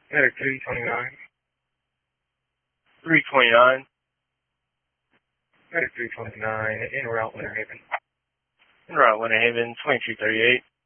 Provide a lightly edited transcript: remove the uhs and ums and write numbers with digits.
Medic 329. 329. Medic 329, en route Winter Haven. En route Winter Haven, 2238.